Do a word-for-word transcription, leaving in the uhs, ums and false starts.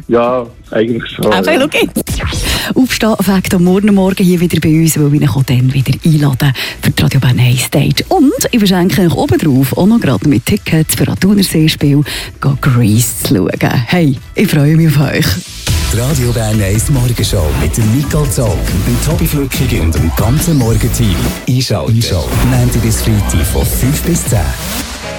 Ja, eigentlich schon. Einfach, Ja. okay. Aufstehen fängt am Morgen, morgen hier wieder bei uns, weil ich ihn dann wieder einladen für die Radio Bern eins Stage. Und ich verschenke euch oben drauf auch noch gerade mit Tickets für ein Thunersee-Spiel Grease zu schauen. Hey, ich freue mich auf euch. Die Radio Bern eins Morgenshow mit dem Nicole Zolk, dem Tobi Flückig und dem ganzen Morgenteam. Einschalten. Einschalten. Montag bis Freitag von fünf bis zehn.